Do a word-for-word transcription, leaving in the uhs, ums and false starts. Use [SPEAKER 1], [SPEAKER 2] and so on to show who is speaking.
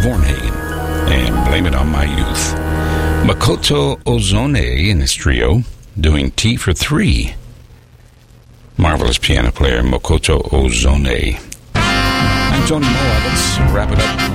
[SPEAKER 1] Vornhain and Blame It On My Youth. Makoto Ozone in his trio doing Tea for Three. Marvelous piano player Makoto Ozone. I'm Tony Moa. Let's wrap it up